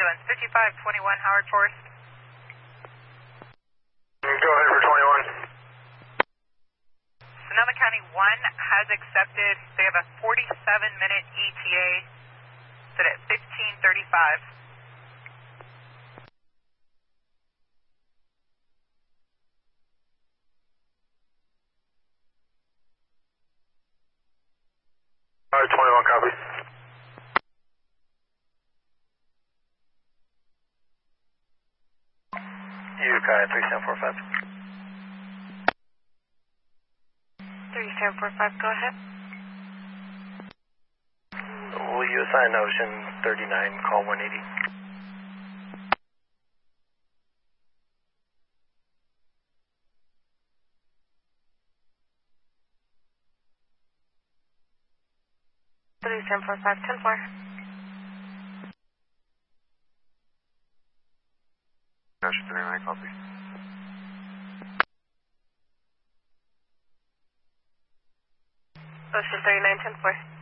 Islands, 5521 Howard Forest. Go ahead for 21. Sonoma County 1 has accepted. They have a 47-minute ETA set at 15:35. All right, 21 copy. Utica 3745. 3745, go ahead. Will you assign Ocean 39, call 180? Ocean 45, 10-4. Ocean 39, copy. Ocean 39, 10-4.